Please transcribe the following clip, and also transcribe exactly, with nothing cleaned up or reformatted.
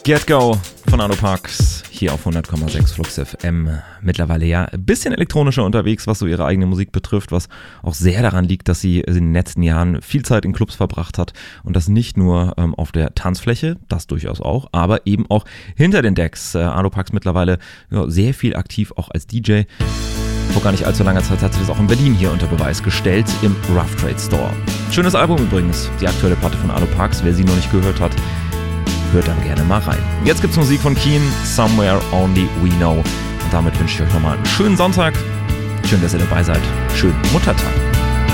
Get Go von Arno Parks hier auf hundert Komma sechs Flux F M. Mittlerweile ja ein bisschen elektronischer unterwegs, was so ihre eigene Musik betrifft, was auch sehr daran liegt, dass sie in den letzten Jahren viel Zeit in Clubs verbracht hat und das nicht nur ähm, auf der Tanzfläche, das durchaus auch, aber eben auch hinter den Decks. Äh, Arno Parks mittlerweile ja, sehr viel aktiv auch als D J. Vor gar nicht allzu langer Zeit hat sie das auch in Berlin hier unter Beweis gestellt im Rough Trade Store. Schönes Album übrigens, die aktuelle Platte von Arno Parks. Wer sie noch nicht gehört hat, hört dann gerne mal rein. Jetzt gibt's Musik von Keen, Somewhere Only We Know. Und damit wünsche ich euch nochmal einen schönen Sonntag. Schön, dass ihr dabei seid. Schönen Muttertag.